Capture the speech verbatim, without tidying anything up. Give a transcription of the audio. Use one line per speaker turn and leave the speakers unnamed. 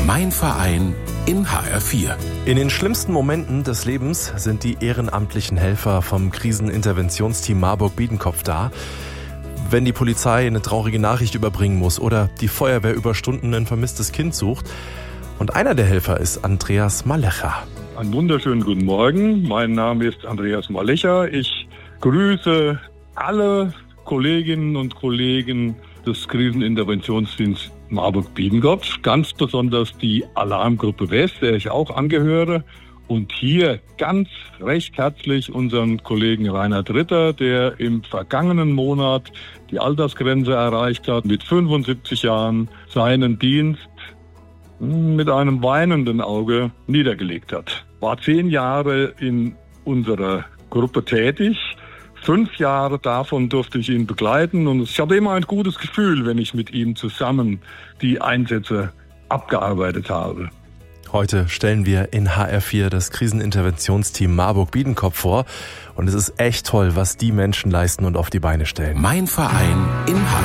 Mein Verein in H R vier.
In den schlimmsten Momenten des Lebens sind die ehrenamtlichen Helfer vom Kriseninterventionsteam Marburg-Biedenkopf da. Wenn die Polizei eine traurige Nachricht überbringen muss oder die Feuerwehr über Stunden ein vermisstes Kind sucht. Und einer der Helfer ist Andreas Malecha.
Einen wunderschönen guten Morgen. Mein Name ist Andreas Malecha. Ich grüße alle Kolleginnen und Kollegen des Kriseninterventionsdienstes Marburg-Biedenkopf, ganz besonders die Alarmgruppe West, der ich auch angehöre. Und hier ganz recht herzlich unseren Kollegen Reinhard Ritter, der im vergangenen Monat die Altersgrenze erreicht hat, mit fünfundsiebzig Jahren seinen Dienst mit einem weinenden Auge niedergelegt hat. War zehn Jahre in unserer Gruppe tätig. Fünf Jahre davon durfte ich ihn begleiten und ich hatte immer ein gutes Gefühl, wenn ich mit ihm zusammen die Einsätze abgearbeitet habe.
Heute stellen wir in H R vier das Kriseninterventionsteam Marburg-Biedenkopf vor und es ist echt toll, was die Menschen leisten und auf die Beine stellen.
Mein Verein in H